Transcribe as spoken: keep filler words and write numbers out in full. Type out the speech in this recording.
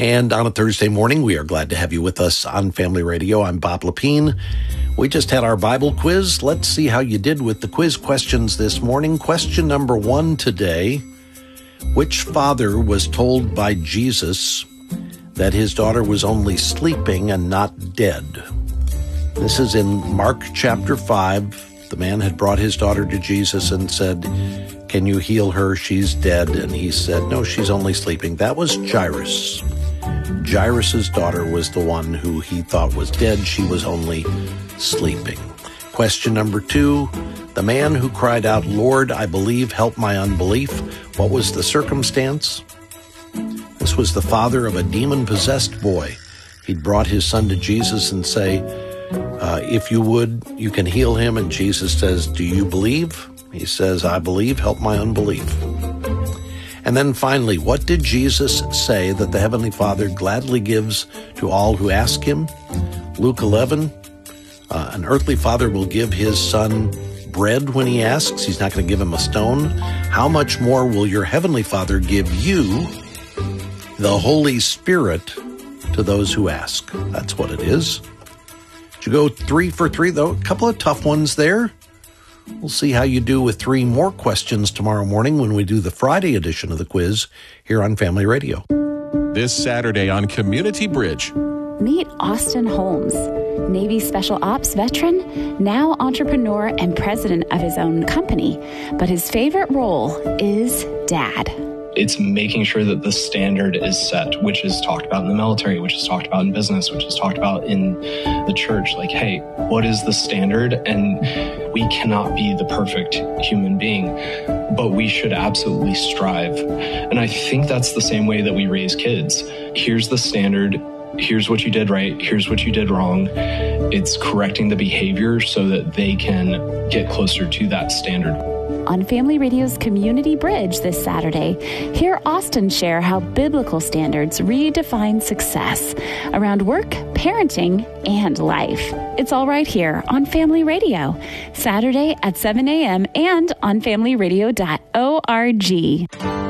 And on a Thursday morning, we are glad to have you with us on Family Radio. I'm Bob Lepine. We just had our Bible quiz. Let's see how you did with the quiz questions this morning. Question number one today. Which father was told by Jesus that his daughter was only sleeping and not dead? This is in Mark chapter five. The man had brought his daughter to Jesus and said, "Can you heal her? She's dead." And he said, "No, she's only sleeping." That was Jairus. Jairus' daughter was the one who he thought was dead. She was only sleeping. Question number two. The man who cried out, "Lord, I believe, help my unbelief." What was the circumstance? This was the father of a demon-possessed boy. He'd brought his son to Jesus and say, uh, if you would, you can heal him. And Jesus says, "Do you believe?" He says, "I believe, help my unbelief." And then finally, what did Jesus say that the Heavenly Father gladly gives to all who ask him? Luke eleven, uh, an earthly father will give his son bread when he asks. He's not going to give him a stone. How much more will your Heavenly Father give you the Holy Spirit to those who ask? That's what it is. Did you go three for three, though? A couple of tough ones there. We'll see how you do with three more questions tomorrow morning when we do the Friday edition of the quiz here on Family Radio. This Saturday on Community Bridge. Meet Austin Holmes, Navy Special Ops veteran, now entrepreneur and president of his own company. But his favorite role is dad. It's making sure that the standard is set, which is talked about in the military, which is talked about in business, which is talked about in the church. Like, hey, what is the standard? And we cannot be the perfect human being, but we should absolutely strive. And I think that's the same way that we raise kids. Here's the standard. Here's what you did right. Here's what you did wrong. It's correcting the behavior so that they can get closer to that standard. On Family Radio's Community Bridge this Saturday, hear Austin share how biblical standards redefine success around work, parenting, and life. It's all right here on Family Radio, Saturday at seven a.m. and on family radio dot org.